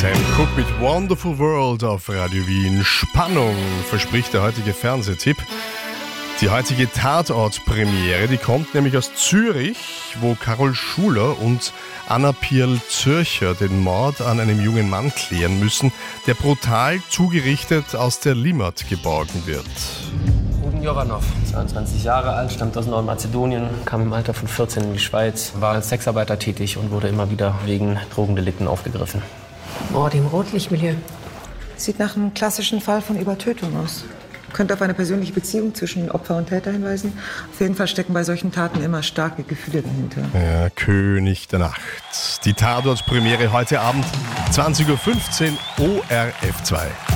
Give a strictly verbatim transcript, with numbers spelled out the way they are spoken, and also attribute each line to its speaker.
Speaker 1: Sam Cooke mit Wonderful World auf Radio Wien. Spannung verspricht der heutige Fernsehtipp. Die heutige Tatort-Premiere, die kommt nämlich aus Zürich, wo Carol Schuler und Anna Pirl-Zürcher den Mord an einem jungen Mann klären müssen, der brutal zugerichtet aus der Limmat geborgen wird.
Speaker 2: Rudin Jovanov, zweiundzwanzig Jahre alt, stammt aus Nordmazedonien, kam im Alter von vierzehn in die Schweiz, war als Sexarbeiter tätig und wurde immer wieder wegen Drogendelikten aufgegriffen.
Speaker 3: Mord im Rotlichtmilieu.
Speaker 4: Sieht nach einem klassischen Fall von Übertötung aus. Könnte auf eine persönliche Beziehung zwischen Opfer und Täter hinweisen. Auf jeden Fall stecken bei solchen Taten immer starke Gefühle dahinter.
Speaker 1: Ja, König der Nacht. Die Tatort-Premiere heute Abend, zwanzig Uhr fünfzehn, O R F zwei.